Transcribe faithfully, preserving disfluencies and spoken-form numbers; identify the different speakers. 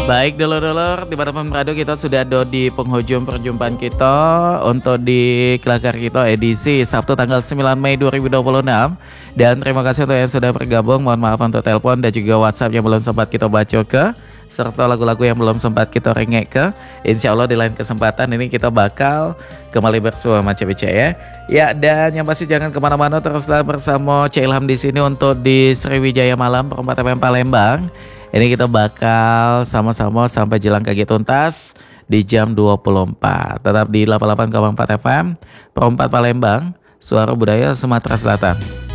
Speaker 1: Baik dulur-dulur, dimanapun berada kita sudah ada di penghujung perjumpaan kita untuk di Kelakar kita edisi Sabtu tanggal sembilan Mei dua ribu dua puluh enam. Dan terima kasih untuk yang sudah bergabung, mohon maaf untuk telepon dan juga WhatsApp yang belum sempat kita baca ke, serta lagu-lagu yang belum sempat kita rengek ke. Insya Allah di lain kesempatan ini kita bakal kembali bersua sama C B C ya. Ya, dan yang pasti jangan kemana-mana, teruslah bersama C Ilham di sini untuk di Sriwijaya Malam Perempat F M Palembang. Ini kita bakal sama-sama sampai jelang kaki tuntas di jam dua puluh empat. Tetap di delapan puluh delapan koma empat F M Perempat Palembang, Suara Budaya Sumatera Selatan.